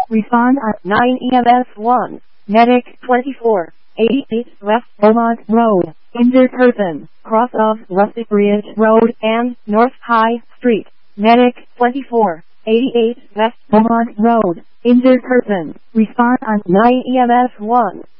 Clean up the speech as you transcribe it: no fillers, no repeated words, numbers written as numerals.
Respond at 9 EMS 1. Medic 24. 88 West Beaumont Road. Injured person. Cross of Rustic Bridge Road and North High Street. Medic 24. 88 West Beaumont Road. Injured person. Respond at 9 EMS 1.